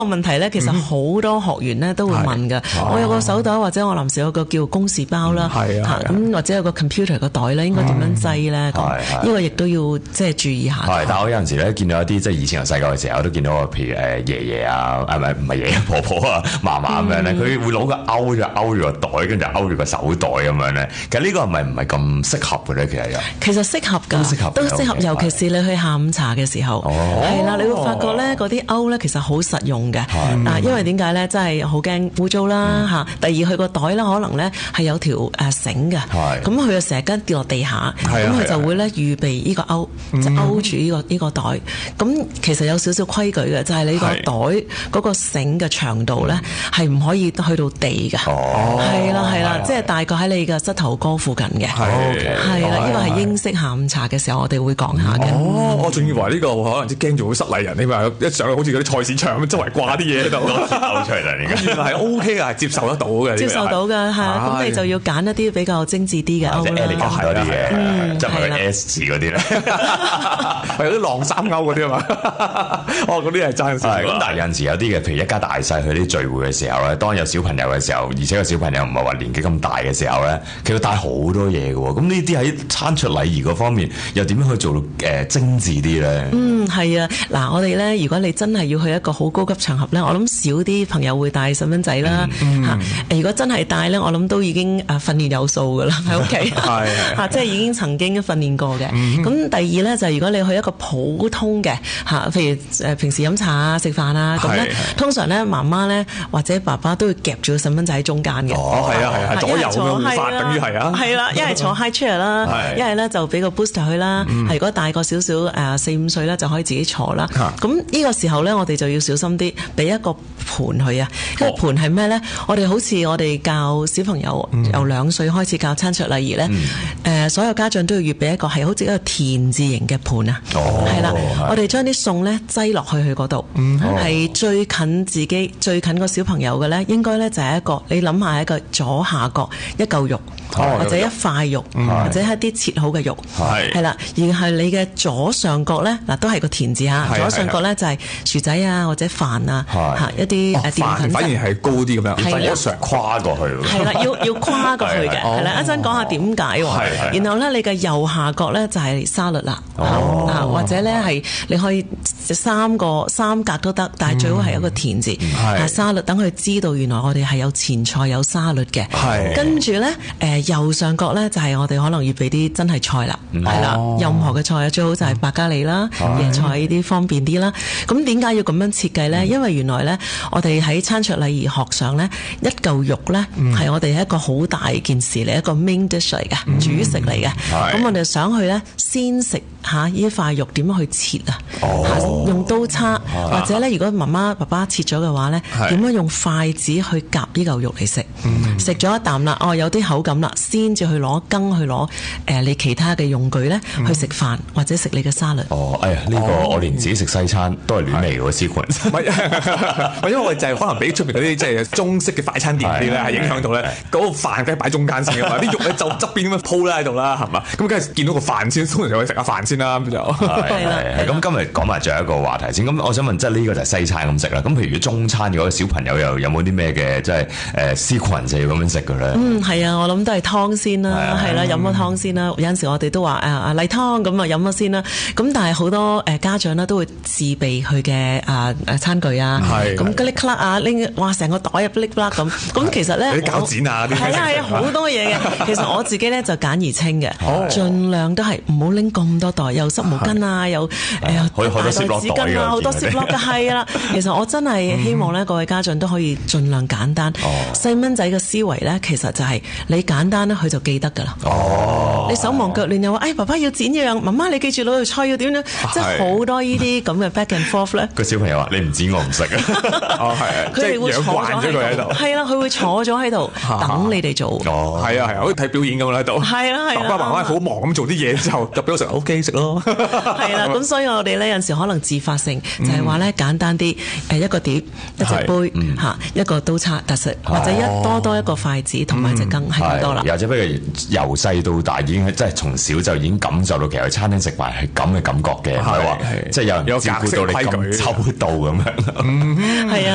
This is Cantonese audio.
個問題咧，其實好多學員咧都會問㗎。我有個手袋或者我臨時有個叫公事包啦，咁或者有個 computer 個袋咧，應該點樣擠咧？咁呢個亦都要即係注意下。 但係我有陣時咧見到一啲即係以前我細個嘅時候，我都見到譬如爺爺啊，唔係爺爺婆婆啊、嫲嫲咁樣咧，佢會攞個勾住個袋，跟住勾住個手袋咁樣咧。其實呢個係咪唔係咁適合嘅咧？其實適合㗎，都適合，尤其是你去下午茶嘅時候，係啦，你會發覺咧嗰啲勾咧其實好實用嘅。因為點解咧？真係好驚污糟啦嚇。第二佢個袋咧可能咧係有條繩嘅，咁佢就成日跟跌落地下，咁佢就會咧預備呢個勾，就勾住呢個袋。咁其實有少少規矩嘅，就係你個袋嗰個繩嘅長度咧係唔可以去到地嘅，係啦，即係大概喺你嘅膝頭哥附近嘅，係啦，呢個係英式下午茶嘅時候我哋會講下嘅。 我仲以為呢個可能啲驚做好失禮人添嘛，一上去好似嗰啲菜市場咁周圍掛啲嘢喺度， 勾出嚟啦， 原來係 OK 嘅，係接受得到嘅， 接受到嘅係啊，咁你就要揀一啲比較精緻啲嘅勾啦， 嗰啲嘢，即係咪 S 字嗰啲咧？ 係有啲晾衫勾嗰啲啊嘛，嗰啲係爭少。 咁但係有陣時有啲嘅，譬如一家大細去啲聚會嘅時候咧，當有小朋友嘅時候，而且個小朋友唔係話年紀咁大嘅時候咧，佢要帶好多嘢嘅喎。咁呢啲喺餐桌禮儀嗰方面又點樣去做到精緻啲咧？ 係啊，嗱，我哋咧，如果你真係要去一個好高級場合咧，我諗少啲朋友會帶細蚊仔啦嚇。如果真係帶咧，我諗都已經訓練有素噶啦喺屋企，即係已經曾經訓練過嘅。咁第二咧就係如果你去一個普通嘅譬如平時飲茶啊、食飯啊咁咧，通常咧媽媽咧或者爸爸都會夾住個細蚊仔喺中間嘅。 係左右嘅護法，等於係啊。係啦，一係坐 high chair 啦，一係咧就俾個 booster 佢啦。如果大個少少4-5歲咧，就可以自己坐啦。咁呢個時候咧，我哋就要小心啲，俾一個盤佢啊。個盤係咩咧？我哋好似我哋教小朋友由2歲開始教餐桌禮儀咧，所有家長都要預備一個係好似一個田字形嘅盤啊。係啦，我哋將啲餸咧擠落去佢嗰度，係最近自己、最近個小朋友嘅咧，應該咧就係一個你諗下一個左下角一嚿肉，或者一塊肉，或者一啲切好嘅肉，係啦。而係你嘅左上角咧，嗱都係個田字嚇，左上角咧就係薯仔啊或者飯啊一啲澱粉， 反而係高啲咁樣， 一跨過去。 係啦，要跨過去嘅，係啦。一陣講下點解喎？然後咧，你嘅右下角咧就係沙律啦，或者咧係你可以三格都得，但係最好係一個田字沙律，等佢知道原來我哋係有前菜有沙律嘅。跟住咧右上角咧就係我哋可能預備啲真係菜啦，係啦，任何嘅菜最好就係白加利啦、椰菜呢啲方便啲啦。咁點解要咁樣設計咧？因為原來咧我哋喺餐桌禮儀學上咧，一嚿肉咧係我哋一個好大件事嚟，一個 main dish 嚟嘅，主食嚟嘅。咁我哋想去咧先食呢塊肉點樣去切啊？用刀叉，或者咧如果媽媽爸爸切咗嘅話咧，點樣用筷子去夾呢嚿肉嚟食？食咗一啖啦，有啲口感啦，先至去攞羹去攞你其他嘅用具咧去食飯或者食你嘅沙律。 呢個我連自己食西餐都係亂嚟嘅喎，司徒。 因為我哋就係可能俾出面嗰啲即係中式嘅快餐店啲咧，係影響到咧嗰個飯梗係擺中間先嘅嘛，啲肉咧就側邊咁樣鋪咧喺度啦，係嘛？咁梗係見到個飯先，通常就去食下飯先啦，咁就係。咁今日講埋最後一個話題先。咁我想問，即係呢個就係西餐咁食啦。咁譬如中餐，如果小朋友又有冇啲咩嘅即係司徒就要咁樣食嘅咧？ 係啊，我諗都係湯先啦，係啦，飲咗湯先啦。有陣時我哋都話例湯咁啊飲咗先啦。咁但係好多家長咧都會自備佢嘅餐具啊，咁嗰啲克啊拎哇成個袋入拎啦咁。咁其實咧啲膠剪啊啲係啊好多嘢嘅。其實我自己咧就簡而清嘅，盡量都係唔好拎咁多袋，又濕毛巾啊，又好多濕落袋嘅， 好多濕落嘅係啦。其實我真係希望咧各位家長都可以盡量簡單。細蚊仔嘅思維咧，其實就係你簡單咧，佢就記得㗎啦。你手忙腳亂又話，爸爸要剪樣，媽媽你記住攞條菜要點樣，即係好多呢啲咁嘅 back and forth 咧。 個小朋友話：你唔剪我唔食啊！ 佢哋會坐咗喺度。係啦，佢會坐咗喺度等你哋做。 係啊，好似睇表演咁喺度。 係啦， 爸爸媽媽好忙咁做啲嘢之後，就俾我食 OK 食咯。 係啦，咁所以我哋咧有陣時可能自發性就係話咧簡單啲，一個碟、一隻杯一個刀叉特色，或者多一個筷子同埋隻羹係咁多啦。 又或者不如由細到大已經即係從小就已經感受到其實去餐廳食飯係咁嘅感覺嘅，唔係話即係有人照顧到你咁周到咁樣。 係啊，